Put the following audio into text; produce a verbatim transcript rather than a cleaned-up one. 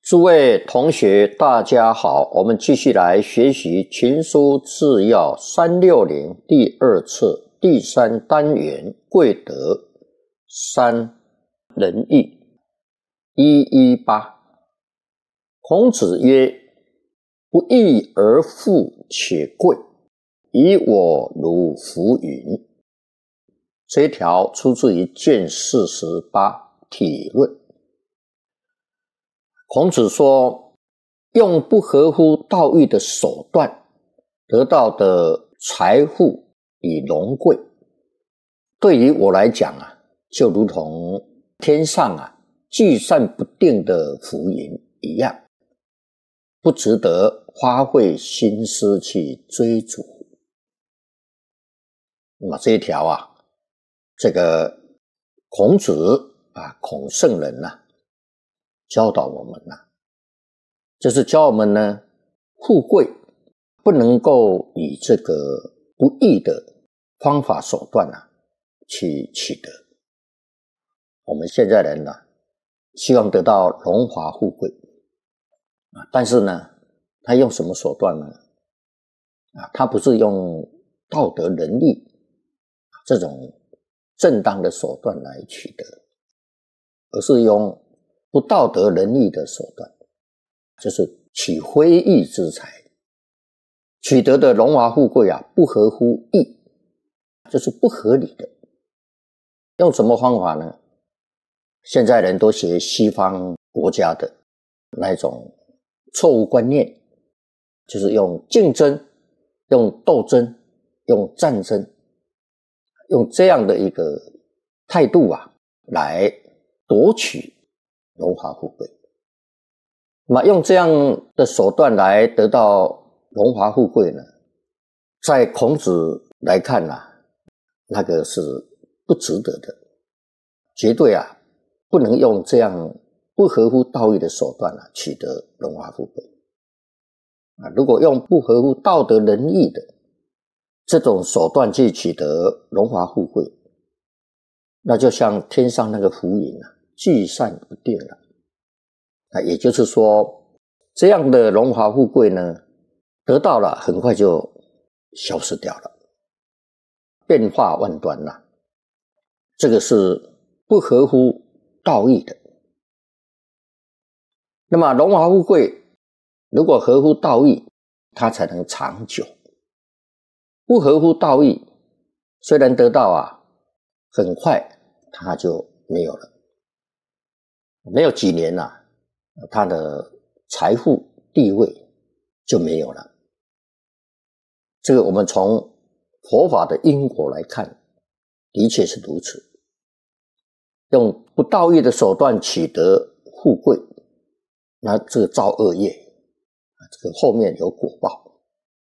诸位同学大家好，我们继续来学习群书治要三百六十第二册第三单元贵德三仁义一一八。孔子曰：不义而富且贵，以我如浮云。这一条出自于卷四十八体论。孔子说，用不合乎道义的手段得到的财富与荣贵，对于我来讲啊，就如同天上啊聚散不定的浮云一样，不值得花费心思去追逐。那么这一条啊，这个孔子啊，孔圣人啊教导我们啊，就是教我们呢，富贵不能够以这个不义的方法手段啊去取得。我们现在人呢、啊，希望得到荣华富贵啊，但是呢，他用什么手段呢？啊，他不是用道德仁义这种正当的手段来取得，而是用不道德仁义的手段，就是取非义之财，取得的荣华富贵啊，不合乎义，就是不合理的。用什么方法呢？现在人都学西方国家的那种错误观念，就是用竞争、用斗争、用战争，用这样的一个态度啊，来夺取荣华富贵。那么用这样的手段来得到荣华富贵呢，在孔子来看啊，那个是不值得的，绝对啊不能用这样不合乎道义的手段啊取得荣华富贵啊。如果用不合乎道德仁义的这种手段去取得荣华富贵，那就像天上那个浮云啊，聚散不定了。那也就是说，这样的荣华富贵呢，得到了很快就消失掉了，变化万端了。这个是不合乎道义的。那么荣华富贵如果合乎道义，它才能长久。不合乎道义，虽然得到啊，很快它就没有了，没有几年啊，他的财富地位就没有了。这个我们从佛法的因果来看，的确是如此。用不道义的手段取得富贵，那这个造恶业，这个后面有果报。